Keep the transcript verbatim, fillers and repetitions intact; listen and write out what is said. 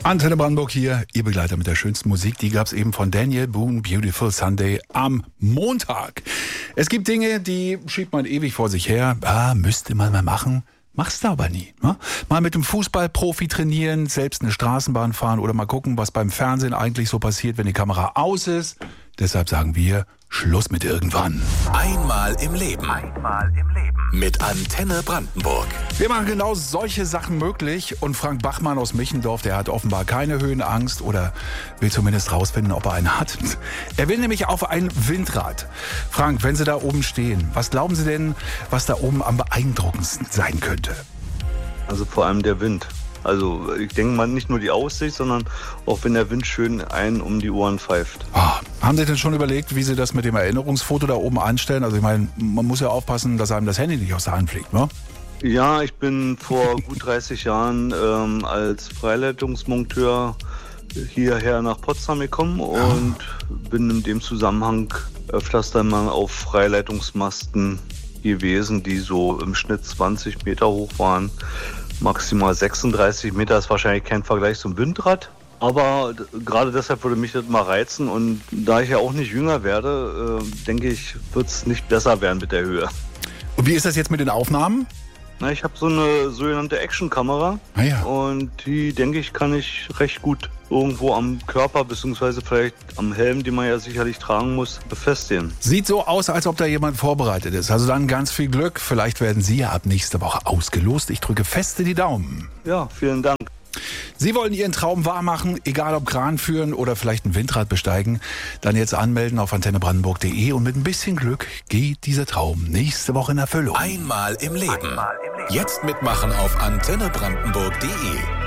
Antenne Brandenburg hier, Ihr Begleiter mit der schönsten Musik. Die gab's eben von Daniel Boone, Beautiful Sunday, am Montag. Es gibt Dinge, die schiebt man ewig vor sich her. Ah, müsste man mal machen. Mach's da aber nie. Ne? Mal mit dem Fußballprofi trainieren, selbst eine Straßenbahn fahren oder mal gucken, was beim Fernsehen eigentlich so passiert, wenn die Kamera aus ist. Deshalb sagen wir, Schluss mit irgendwann. Einmal im Leben. Einmal im Leben. Mit Antenne Brandenburg. Wir machen genau solche Sachen möglich. Und Frank Bachmann aus Michendorf, der hat offenbar keine Höhenangst oder will zumindest rausfinden, ob er einen hat. Er will nämlich auf ein Windrad. Frank, wenn Sie da oben stehen, was glauben Sie denn, was da oben am beeindruckendsten sein könnte? Also vor allem der Wind. Also ich denke mal nicht nur die Aussicht, sondern auch wenn der Wind schön einen um die Ohren pfeift. Oh, haben Sie denn schon überlegt, wie Sie das mit dem Erinnerungsfoto da oben anstellen? Also ich meine, man muss ja aufpassen, dass einem das Handy nicht aus der Hand fliegt, ne? Ja, ich bin vor gut dreißig Jahren ähm, als Freileitungsmonteur hierher nach Potsdam gekommen und bin in dem Zusammenhang öfters dann mal auf Freileitungsmasten gewesen, die so im Schnitt zwanzig Meter hoch waren. Maximal sechsunddreißig Meter ist wahrscheinlich kein Vergleich zum Windrad. Aber gerade deshalb würde mich das mal reizen. Und da ich ja auch nicht jünger werde, äh, denke ich, wird es nicht besser werden mit der Höhe. Und wie ist das jetzt mit den Aufnahmen? Na, ich habe so eine sogenannte Actionkamera. Ah ja. Und die, denke ich, kann ich recht gut irgendwo am Körper bzw. vielleicht am Helm, den man ja sicherlich tragen muss, befestigen. Sieht so aus, als ob da jemand vorbereitet ist. Also dann ganz viel Glück. Vielleicht werden Sie ja ab nächste Woche ausgelost. Ich drücke feste die Daumen. Ja, vielen Dank. Sie wollen Ihren Traum wahrmachen, egal ob Kran führen oder vielleicht ein Windrad besteigen, dann jetzt anmelden auf antenne brandenburg punkt de und mit ein bisschen Glück geht dieser Traum nächste Woche in Erfüllung. Einmal im Leben. Einmal im Leben. Jetzt mitmachen auf antenne brandenburg punkt de.